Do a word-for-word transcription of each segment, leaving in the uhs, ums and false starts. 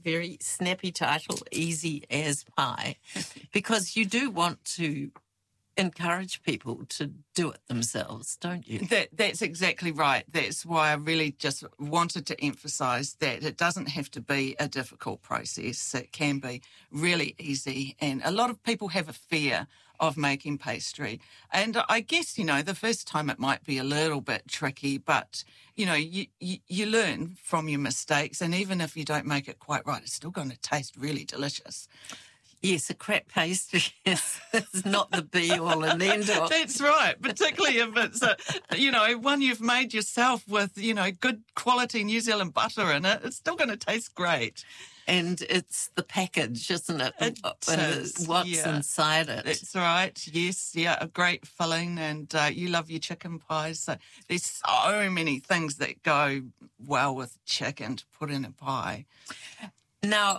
very snappy title, Easy as Pie, because you do want to encourage people to do it themselves, don't you? That, that's exactly right. That's why I really just wanted to emphasise that it doesn't have to be a difficult process. It can be really easy, and a lot of people have a fear of making pastry. And I guess, you know, the first time it might be a little bit tricky, but, you know, you, you, you learn from your mistakes, and even if you don't make it quite right, it's still going to taste really delicious. Yes, a crap pastry is, is not the be-all and end-all. That's right, particularly if it's, a, you know, one you've made yourself with, you know, good quality New Zealand butter in it. It's still going to taste great. And it's the package, isn't it? It and is, what's yeah. inside it. That's right, yes, yeah, a great filling, and uh, you love your chicken pies. So there's so many things that go well with chicken to put in a pie. Now,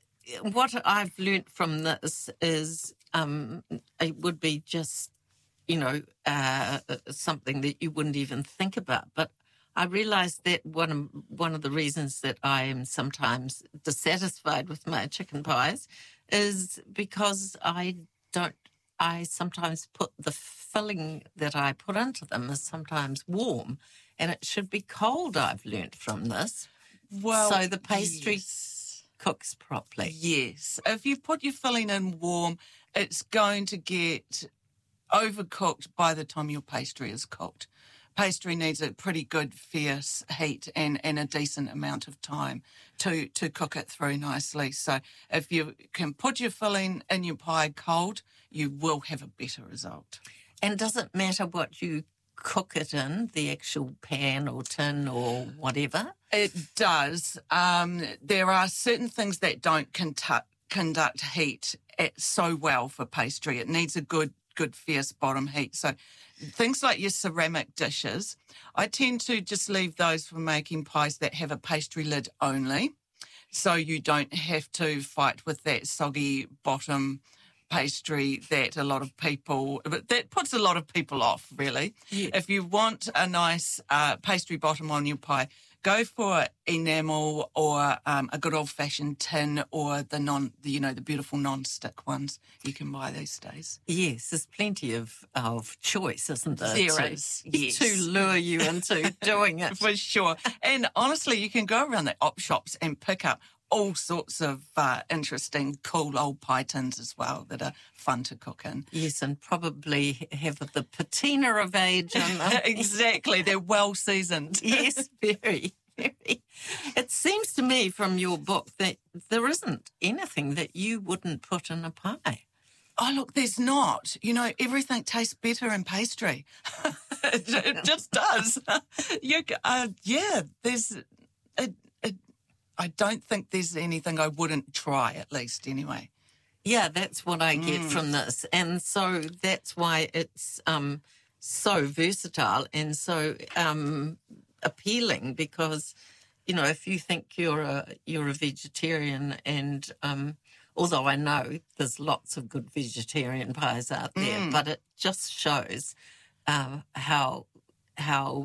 what I've learnt from this is um, it would be just, you know, uh, something that you wouldn't even think about. But I realised that one of, one of the reasons that I am sometimes dissatisfied with my chicken pies is because I don't, I sometimes put the filling that I put into them is sometimes warm, and it should be cold, I've learnt from this. Well, so the pastry... Yes. cooks properly. Yes. If you put your filling in warm, it's going to get overcooked by the time your pastry is cooked. Pastry needs a pretty good fierce heat and, and a decent amount of time to, to cook it through nicely. So if you can put your filling in your pie cold, you will have a better result. And does it matter what you cook it in, the actual pan or tin or whatever? It does. Um, there are certain things that don't conduct, conduct heat at, so well for pastry. It needs a good, good fierce bottom heat. So things like your ceramic dishes, I tend to just leave those for making pies that have a pastry lid only, so you don't have to fight with that soggy bottom pastry that a lot of people, that puts a lot of people off, really. Yeah. If you want a nice uh, pastry bottom on your pie, go for enamel or um, a good old-fashioned tin, or the non, the, you know, the beautiful non-stick ones you can buy these days. Yes, there's plenty of, of choice, isn't there? There to, is, yes. To lure you into doing it. For sure. And honestly, you can go around the op shops and pick up all sorts of uh, interesting, cool old pie tins as well that are fun to cook in. Yes, and probably have the patina of age on them. Exactly, they're well seasoned. Yes, very, very. It seems to me from your book that there isn't anything that you wouldn't put in a pie. Oh, look, there's not. You know, everything tastes better in pastry. it, it just does. you, uh, yeah, there's... It, it, I don't think there's anything I wouldn't try, at least, anyway. Yeah, that's what I get mm. from this. And so that's why it's um, so versatile and so um, appealing, because, you know, if you think you're a, you're a vegetarian, and um, although I know there's lots of good vegetarian pies out there, mm. but it just shows uh, how how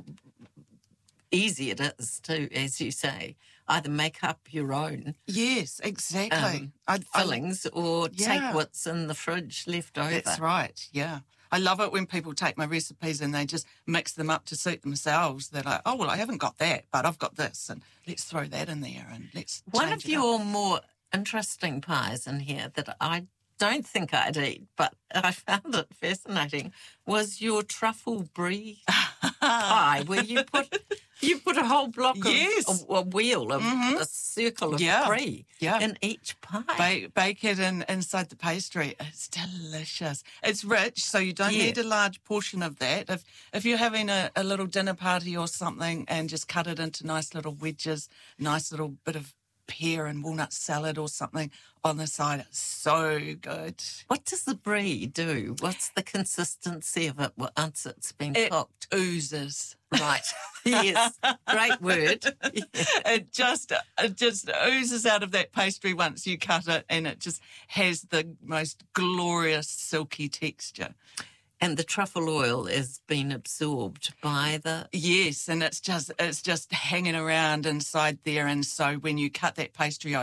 easy it is to, as you say, either make up your own. Yes, exactly. Um, I, fillings I, or yeah. take what's in the fridge left over. That's right, yeah. I love it when people take my recipes and they just mix them up to suit themselves. They're like, oh, well, I haven't got that, but I've got this, and let's throw that in there and let's One change of it your up. more interesting pies in here that I don't think I'd eat, but I found it fascinating, was your truffle brie pie, where you put you put a whole block yes. of a, a wheel, of mm-hmm. a circle of yeah. brie yeah. in each pie. Bake, bake it in, inside the pastry. It's delicious. It's rich, so you don't yeah. need a large portion of that. If if you're having a, a little dinner party or something, and just cut it into nice little wedges, nice little bit of pear and walnut salad or something on the side. It's so good. What does the brie do? What's the consistency of it once it's been it cooked? Oozes. Right. Yes. Great word. Yeah. It just it just oozes out of that pastry once you cut it, and it just has the most glorious silky texture. And the truffle oil has been absorbed by the... Yes, and it's just it's just hanging around inside there, and so when you cut that pastry